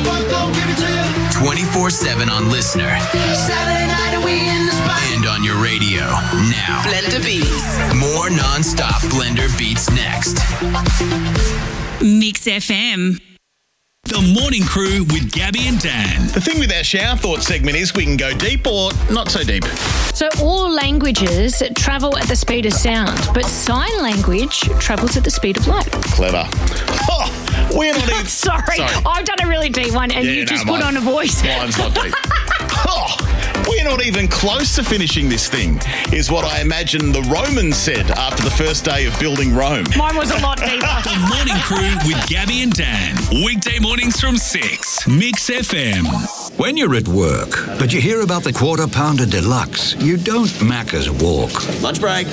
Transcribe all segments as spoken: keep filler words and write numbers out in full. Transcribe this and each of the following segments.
twenty-four seven on Listener. And on your radio. Now. Blender Beats. More non-stop Blender Beats next. Mix F M. The Morning Crew with Gabby and Dan. The thing with our shower thought segment is we can go deep or not so deep. So all languages travel at the speed of sound, but sign language travels at the speed of light. Clever. Oh, we're not even... Sorry, Sorry, I've done a really deep one and Yeah, you no, just mine- put on a voice. Mine's not deep. Oh, we're not even close to finishing this thing, is what I imagine the Romans said after the first day of building Rome. Mine was a lot deeper. The Morning Crew with Gabby and Dan. Weekday mornings from six. Mix F M. When you're at work, but you hear about the Quarter Pounder Deluxe, you don't Macca's walk. Lunch break.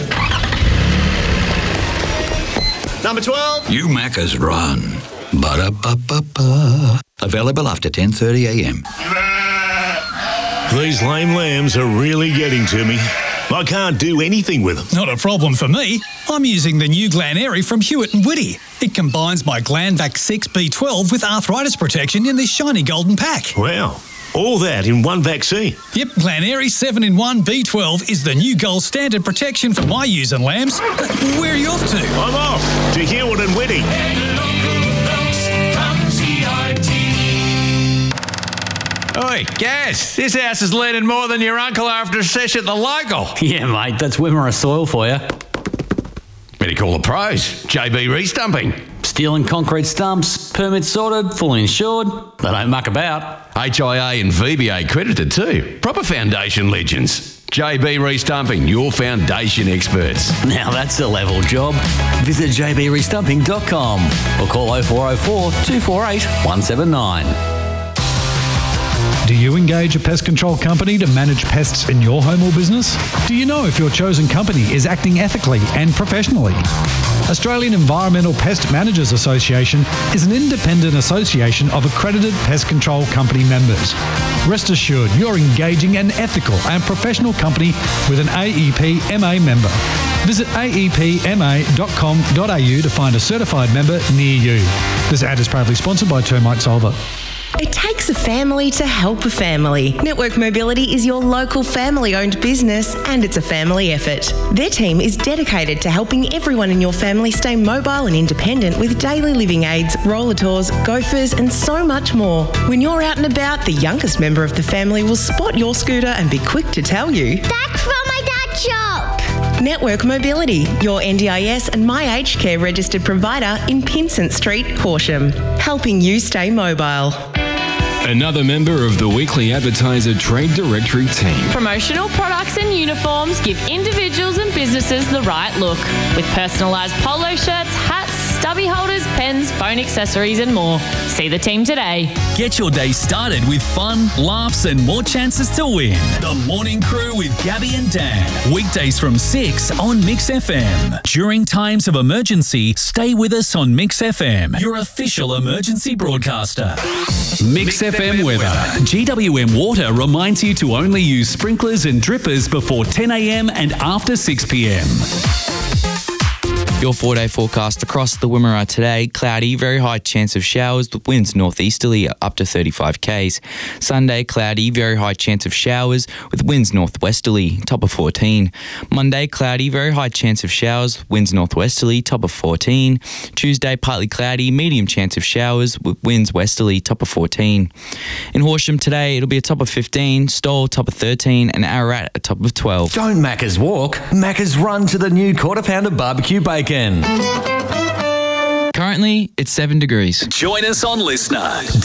Number twelve. You Macca's run. Ba-da-ba-ba-ba. Available after ten thirty a m. These lame lambs are really getting to me. I can't do anything with them. Not a problem for me. I'm using the new Glanary from Hewitt and Whitty. It combines my Glanvac six B twelve with arthritis protection in this shiny golden pack. Wow. All that in one vaccine. Yep, Glanary seven in one B twelve is the new gold standard protection for my ewes and lambs. Where are you off to? I'm off to Hewitt and Whitty. Oi, Gaz, this house is leaning more than your uncle after a sesh at the local. Yeah, mate, that's Wimmera soil for you. Better call the pros. J B Restumping. Steel and concrete stumps, permits sorted, fully insured. They don't muck about. H I A and V B A accredited too. Proper foundation legends. J B Restumping, your foundation experts. Now that's a level job. Visit j b restumping dot com or call oh four oh four, two four eight, one seven nine. Do you engage a pest control company to manage pests in your home or business? Do you know if your chosen company is acting ethically and professionally? Australian Environmental Pest Managers Association is an independent association of accredited pest control company members. Rest assured you're engaging an ethical and professional company with an A E P M A member. Visit a e p m a dot com dot a u to find a certified member near you. This ad is proudly sponsored by Termite Solver. It takes a family to help a family. Network Mobility is your local family-owned business and it's a family effort. Their team is dedicated to helping everyone in your family stay mobile and independent with daily living aids, roller tours, gophers and so much more. When you're out and about, the youngest member of the family will spot your scooter and be quick to tell you, "That's from my dad's shop." Network Mobility, your N D I S and My Aged Care registered provider in Pinsent Street, Horsham, helping you stay mobile. Another member of the Weekly Advertiser Trade Directory team. Promotional products and uniforms give individuals and businesses the right look. With personalised polo shirts, hats, stubby holders, pens, phone accessories and more. See the team today. Get your day started with fun, laughs and more chances to win. The Morning Crew with Gabby and Dan. Weekdays from six on Mix F M. During times of emergency, stay with us on Mix F M, your official emergency broadcaster. Mix F M weather. G W M Water reminds you to only use sprinklers and drippers before ten a m and after six p m. Your four-day forecast across the Wimmera today: cloudy, very high chance of showers with winds northeasterly up to thirty-five kays. Sunday, cloudy, very high chance of showers with winds northwesterly, top of fourteen. Monday, cloudy, very high chance of showers, winds northwesterly, top of fourteen. Tuesday, partly cloudy, medium chance of showers with winds westerly, top of fourteen. In Horsham today, it'll be a top of fifteen, Stowell top of thirteen, and Ararat a top of twelve. Don't Macca's walk, Macca's run to the new Quarter Pounder barbecue bacon. Currently, it's seven degrees. Join us on Listener.